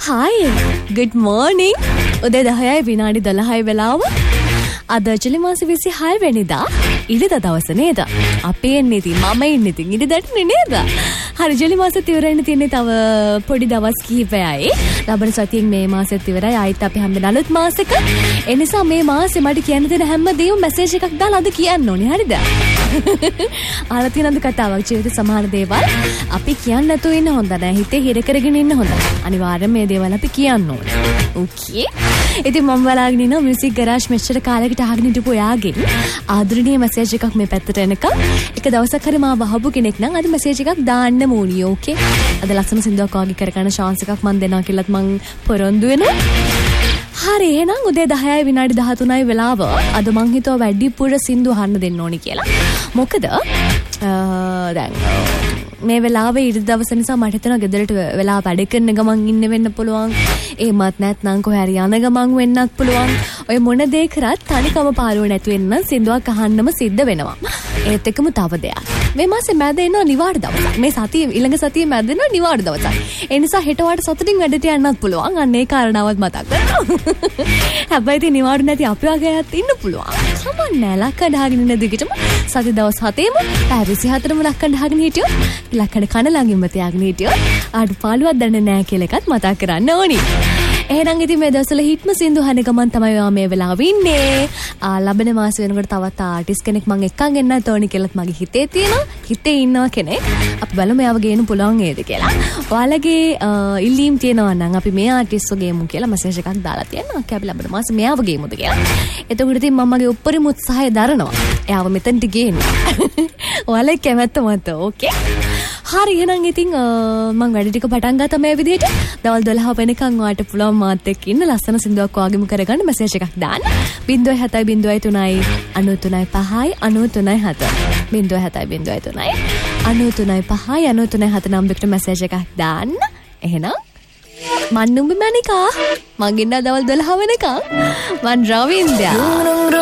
Hi, good morning. උදේ 10යි විනාඩි 12යි වෙලාව. අද ජුලි මාසේ 26 වෙනිදා ඉරිදා දවස නේද? අපි එන්නේ ඉතින් මම ඉන්නේ ඉතින් ඉරිදාටනේ නේද? හරි ජුලි මාසෙත් ඉවරෙන්න තියෙන්නේ තව පොඩි දවස් කිහිපයයි. ලබන සතියෙන් මේ මාසෙත් ඉවරයි. ආයිත් අපි හැමදාම අලුත් මාසෙක. ඒ නිසා මේ මාසේ මට කියන්න දෙන හැමදේම මැසේජ් එකක් දාලා අද කියන්න ඕනේ. හරිද? ආලා තියෙනද කතාවක් ජීවිතේ සමහර දේවල් අපි කියන්න නැතුව ඉන්න හොඳ නැහැ. හිතේ හිර කරගෙන ඉන්න හොඳ නැහැ. අනිවාර්යයෙන් මේ දේවල් අපි කියන්න ඕනේ. ඕකේ. ඉතින් මම බලාගෙන ඉන්නවා මියුසික් ගරාජ් මෙච්චර කාලයකට අහගෙන හිටපු ඔයාගෙන් ආදරණීය මැසේජ් එකක් මේ පැත්තට එනකම් එක දවසක් හරි මාව වහපු කෙනෙක් නම් අද මැසේජ් එකක් දාන්න ඕනි. ඕකේ. අද ලස්සන සින්දුවක් වගේ කරගන්න chance එකක් මම දෙනවා කියලාත් මම පොරොන්දු වෙනවා. හරි එහෙනම් උදේ 10යි විනාඩි 13යි වෙලාව. අද මං හිතුවා වැඩිපුර සින්දු අහන්න දෙන්න ඕනි කියලා. මොකද දැන් මේ වෙලාවේ ඉරිදා දවස නිසා මට හිතෙනවා ගෙදරට වෙලා වැඩ කරන ගමන් ඉන්න වෙන්න පුළුවන්. එහෙමත් නැත්නම් කොහේ හරි යන ගමන් වෙන්නත් පුළුවන්. ඔය මොන දේ කරත් තනිකම පාරුව නැතු වෙන්න සින්දුවක් අහන්නම සිද්ධ වෙනවා. ඒත් එක්කම තව දෙයක්. මේ මාසේ මැද එනවා නිවාඩු දවසක්. මේ සතියේ ඊළඟ සතියේ මැද එනවා නිවාඩු දවසක්. ඒ නිසා හෙට වාට සතුටින් වැඩට යන්නත් පුළුවන්. අන්න ඒ කාරණාවත් මතක් කරගන්න. හැබැයි ඉතින් නිවාඩු නැති අපි වගේත් ඉන්න පුළුවන්. සමන්නේ ලක්කඩ අහගෙන ඉන්න දිගටම සති දවස් 7ෙම පැය 24ම ලක්කඩ අහගෙන හිටියොත් ලක්කඩ කන ළඟින්ම තියාගෙන හිටියොත් අඩපාළුවක් දැනෙන්නේ නැහැ කියලා එකත් මතක් කරන්න ඕනි. එහෙනම් ඉතින් මේ දවස්වල හිට්ම සින්දු අහන ගමන් තමයි මේ වෙලාවෙ ඉන්නේ. ලබන මාස වෙනකොට තවත් ආටිස්ට් කෙනෙක් මම එක්කන් එන්නත් ඕනි කියලාත් මගේ හිතේ තියෙනවා. හිතේ ඉන්නවා කෙනෙක්. අපි බලමු එයාව ගේන්න පුළුවන් නේද කියලා. ඔයාලගේ ඉල්ලීම් තියෙනවා නම් අපි මේ ආටිස්ට්ව ගේමු කියලා මැසේජ් එකක් දාලා තියෙනවා. අපි ලබන මාස මෙයාව ගේමුද කියලා. එතකොට ඉතින් මම මගේ උපරිම උත්සාහය දරනවා. එයාව මෙතනට ගේන්න. ඔයාලගේ කැමැත්ත මත. ඕකේ. හරි එහෙනම් ඉතින් මම වැඩ ටික පටන් ගත්තා මේ විදිහට. දවල් 12 වෙනකන් ඔයාට පුළුවන් මාත් එක්ක ඉන්න ලස්සන සින්දුවක් වගේම කරගන්න මැසේජ් එකක් දාන්න. 0703 93 5 937 0703 93 5 937 නම් එකට මැසේජ් එකක් දාන්න. එහෙනම් මන් නුඹ මණිකා මං ඉන්න දවල් 12 වෙනකන් මන් රවින්ද්‍යා